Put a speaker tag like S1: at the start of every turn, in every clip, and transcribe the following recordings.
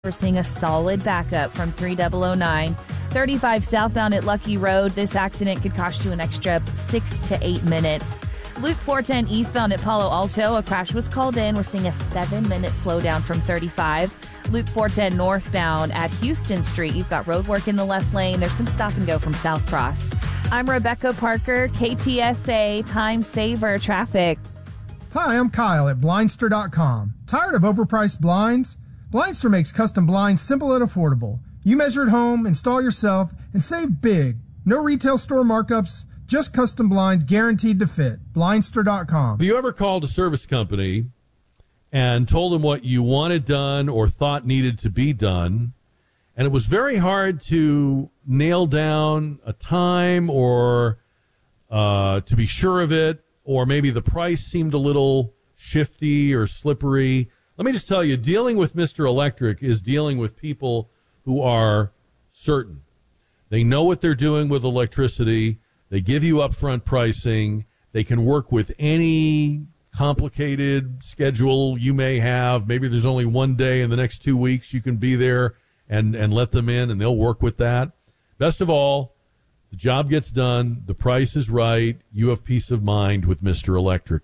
S1: We're seeing a solid backup from 3009. 35 southbound at Lucky Road. This accident could cost you an extra 6 to 8 minutes. Loop 410 eastbound at Palo Alto. A crash was called in. We're seeing a 7-minute slowdown from 35. Loop 410 northbound at Houston Street. You've got road work in the left lane. There's some stop and go from South Cross. I'm Rebecca Parker, KTSA Time Saver Traffic.
S2: Hi, I'm Kyle at Blindster.com. Tired of overpriced blinds? Blindster makes custom blinds simple and affordable. You measure at home, install yourself, and save big. No retail store markups, just custom blinds guaranteed to fit. Blindster.com.
S3: Have you ever called a service company and told them what you wanted done or thought needed to be done, and it was very hard to nail down a time or to be sure of it, or maybe the price seemed a little shifty or slippery? Let me just tell you, dealing with Mr. Electric is dealing with people who are certain. They know what they're doing with electricity. They give you upfront pricing. They can work with any complicated schedule you may have. Maybe there's only one day in the next 2 weeks you can be there and let them in, and they'll work with that. Best of all, the job gets done. The price is right. You have peace of mind with Mr. Electric.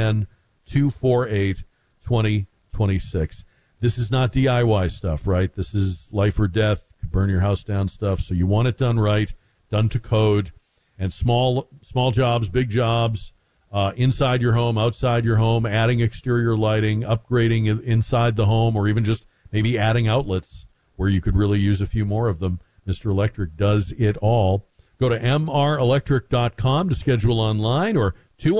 S3: 210-248-2026. This is not DIY stuff, right? This is life or death, burn your house down stuff. So you want it done right, done to code, and small jobs, big jobs, inside your home, outside your home, adding exterior lighting, upgrading inside the home, or even just maybe adding outlets where you could really use a few more of them. Mr. Electric does it all. Go to mrelectric.com to schedule online, or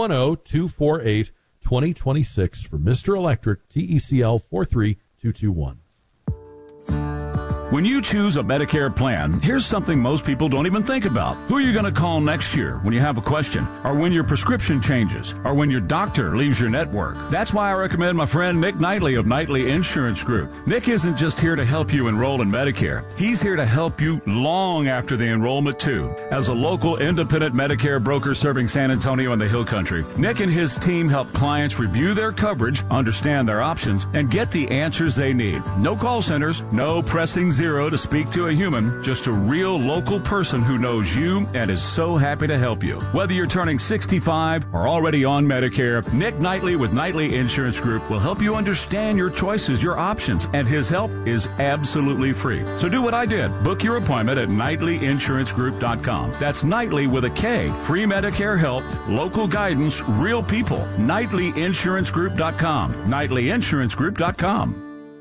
S3: 210-248-2026 for Mr. Electric, TECL 43221.
S4: When you choose a Medicare plan, here's something most people don't even think about. Who are you going to call next year when you have a question, or when your prescription changes, or when your doctor leaves your network? That's why I recommend my friend Nick Knightley of Knightley Insurance Group. Nick isn't just here to help you enroll in Medicare. He's here to help you long after the enrollment, too. As a local independent Medicare broker serving San Antonio and the Hill Country, Nick and his team help clients review their coverage, understand their options, and get the answers they need. No call centers, no pressing zero to speak to a human, just a real local person who knows you and is so happy to help you. Whether you're turning 65 or already on Medicare, Nick Knightley with Knightley Insurance Group will help you understand your choices, your options, and his help is absolutely free. So do what I did. Book your appointment at KnightleyInsuranceGroup.com. That's Knightley with a K. Free Medicare help, local guidance, real people. KnightleyInsuranceGroup.com. KnightleyInsuranceGroup.com.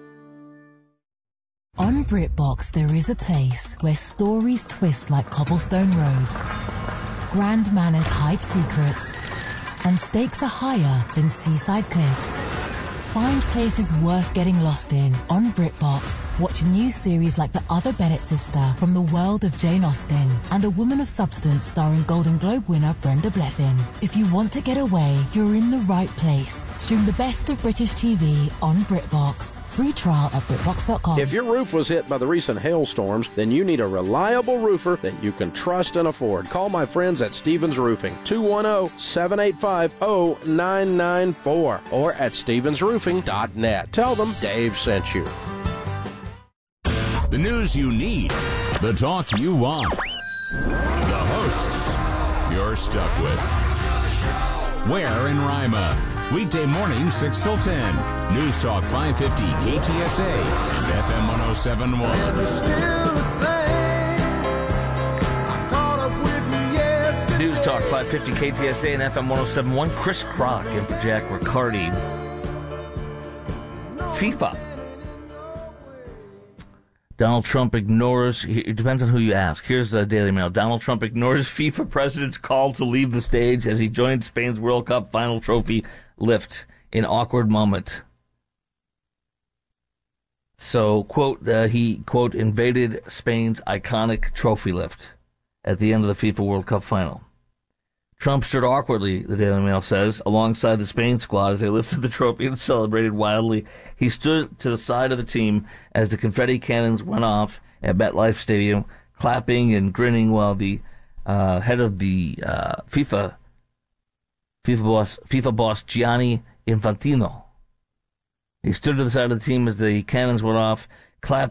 S5: On BritBox, there is a place where stories twist like cobblestone roads, grand manners hide secrets, and stakes are higher than seaside cliffs. Find places worth getting lost in on BritBox. Watch new series like The Other Bennett Sister from the world of Jane Austen and A Woman of Substance starring Golden Globe winner Brenda Blethyn. If you want to get away, you're in the right place. Stream the best of British TV on BritBox. Free trial at BritBox.com.
S6: If your roof was hit by the recent hailstorms, then you need a reliable roofer that you can trust and afford. Call my friends at Stevens Roofing, 210-785-0994, or at stevensroofing.net. Tell them Dave sent you.
S7: The news you need, the talk you want, the hosts you're stuck with. Where in Rima? Weekday morning, 6 till 10. News Talk 550 KTSA and FM 107.1.
S8: News Talk 550 KTSA and FM 107.1. Chris Crock in for Jack Riccardi. FIFA. Donald Trump ignores, it depends on who you ask. Here's the Daily Mail. Donald Trump ignores FIFA president's call to leave the stage as he joined Spain's World Cup final trophy lift in awkward moment. So, quote, he, quote, invaded Spain's iconic trophy lift at the end of the FIFA World Cup final. Trump stood awkwardly, the Daily Mail says, alongside the Spain squad as they lifted the trophy and celebrated wildly. He stood to the side of the team as the confetti cannons went off at MetLife Stadium, clapping and grinning while the head of the FIFA boss Gianni Infantino. He stood to the side of the team as the cannons went off, clapping